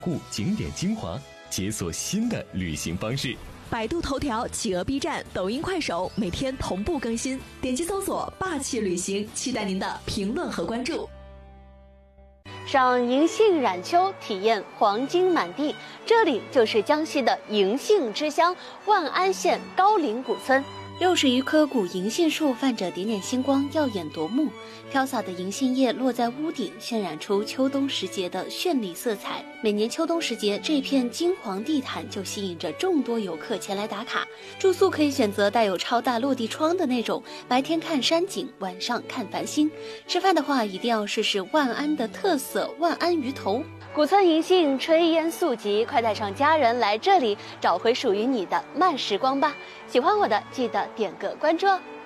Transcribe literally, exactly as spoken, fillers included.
顾景点精华，解锁新的旅行方式。 百度头条、企鹅 B 站、抖音、快手每天同步更新，点击搜索霸气旅行，期待您的评论和关注。 赏银杏染秋，体验黄金满地，这里就是江西的银杏之乡万安县高岭古村。六十余棵古银杏树泛着点点星光，耀眼夺目。飘洒的银杏叶落在屋顶，渲染出秋冬时节的绚丽色彩。每年秋冬时节，这片金黄地毯就吸引着众多游客前来打卡。住宿可以选择带有超大落地窗的那种，白天看山景，晚上看繁星。吃饭的话，一定要试试万安的特色万安鱼头。古村银杏炊烟素集，快带上家人来这里，找回属于你的慢时光吧！喜欢我的，记得点个关注哦。